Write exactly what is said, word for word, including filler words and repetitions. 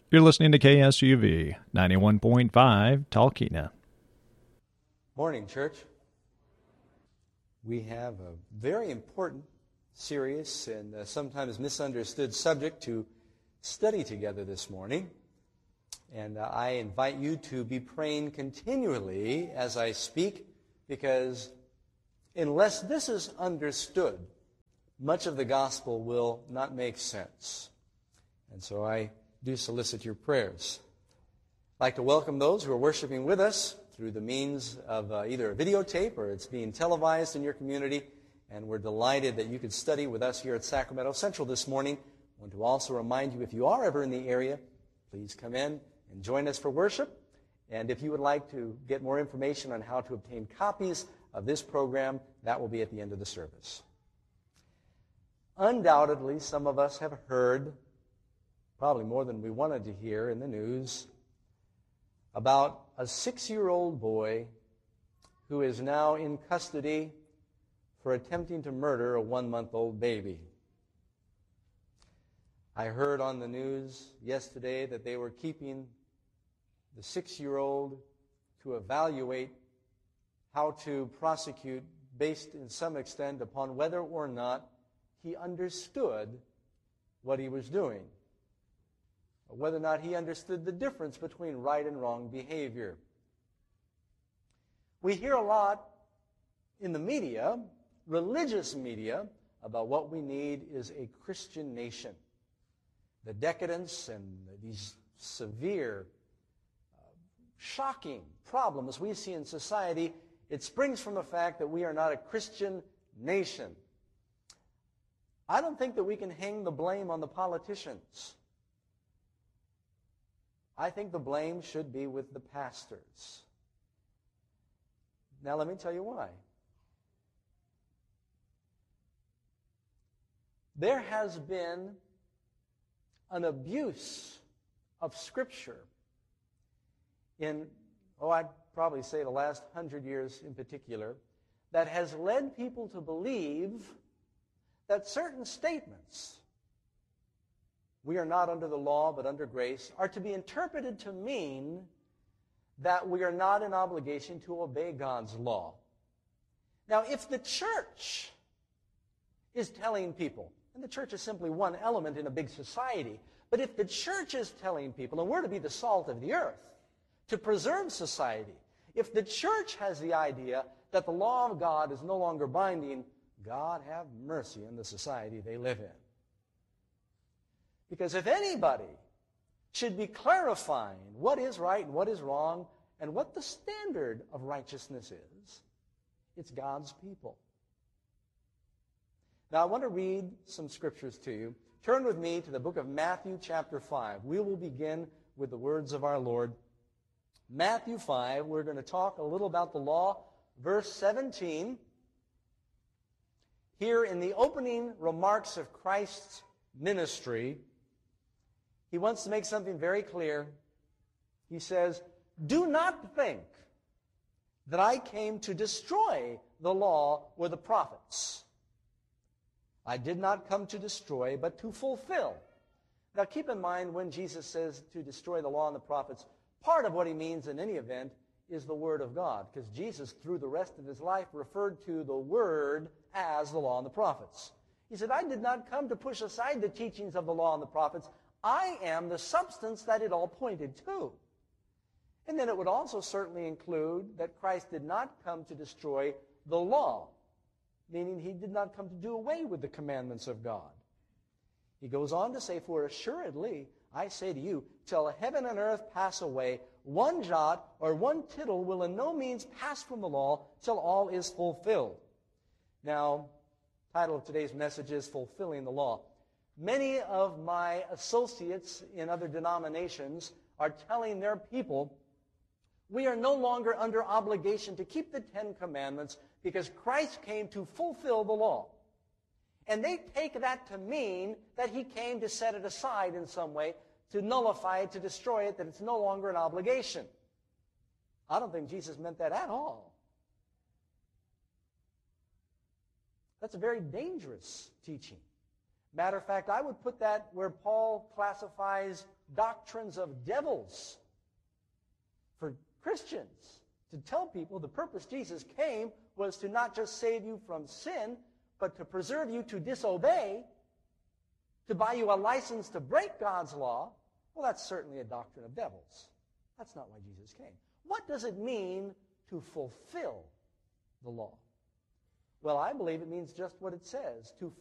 You're listening to K S U V ninety-one point five Talkeetna. Morning, church. We have a very important, serious, and uh, sometimes misunderstood subject to study together this morning. And uh, I invite you to be praying continually as I speak, because unless this is understood, much of the gospel will not make sense. And so I do solicit your prayers. I'd like to welcome those who are worshiping with us through the means of uh, either a videotape or it's being televised in your community. And we're delighted that you could study with us here at Sacramento Central this morning. I want to also remind you, if you are ever in the area, please come in and join us for worship. And if you would like to get more information on how to obtain copies of this program, that will be at the end of the service. Undoubtedly, some of us have heard, probably more than we wanted to hear in the news, about a six-year-old boy who is now in custody for attempting to murder a one-month-old baby. I heard on the news yesterday that they were keeping the six-year-old to evaluate how to prosecute based in some extent upon whether or not he understood what he was doing, or whether or not he understood the difference between right and wrong behavior. We hear a lot in the media, religious media, about what we need is a Christian nation. The decadence and these severe, uh, shocking problems we see in society, it springs from the fact that we are not a Christian nation. I don't think that we can hang the blame on the politicians. I think the blame should be with the pastors. Now, let me tell you why. There has been an abuse of Scripture in, oh, I'd probably say the last hundred years in particular, that has led people to believe that certain statements, we are not under the law but under grace, are to be interpreted to mean that we are not in obligation to obey God's law. Now, if the church is telling people, and the church is simply one element in a big society, but if the church is telling people, and we're to be the salt of the earth, to preserve society, if the church has the idea that the law of God is no longer binding, God have mercy on the society they live in. Because if anybody should be clarifying what is right and what is wrong and what the standard of righteousness is, it's God's people. Now, I want to read some scriptures to you. Turn with me to the book of Matthew chapter five. We will begin with the words of our Lord. Matthew five, we're going to talk a little about the law. Verse seventeen, here in the opening remarks of Christ's ministry, he wants to make something very clear. He says, "Do not think that I came to destroy the law or the prophets. I did not come to destroy, but to fulfill." Now keep in mind, when Jesus says to destroy the law and the prophets, part of what he means in any event is the Word of God, because Jesus, through the rest of his life, referred to the Word as the law and the prophets. He said, "I did not come to push aside the teachings of the law and the prophets. I am the substance that it all pointed to." And then it would also certainly include that Christ did not come to destroy the law, meaning he did not come to do away with the commandments of God. He goes on to say, "For assuredly, I say to you, till heaven and earth pass away, one jot or one tittle will in no means pass from the law till all is fulfilled." Now, the title of today's message is Fulfilling the Law. Many of my associates in other denominations are telling their people, we are no longer under obligation to keep the Ten Commandments because Christ came to fulfill the law. And they take that to mean that he came to set it aside in some way, to nullify it, to destroy it, that it's no longer an obligation. I don't think Jesus meant that at all. That's a very dangerous teaching. Matter of fact, I would put that where Paul classifies doctrines of devils. For Christians to tell people the purpose Jesus came was to not just save you from sin, but to preserve you to disobey, to buy you a license to break God's law, well, that's certainly a doctrine of devils. That's not why Jesus came. What does it mean to fulfill the law? Well, I believe it means just what it says, to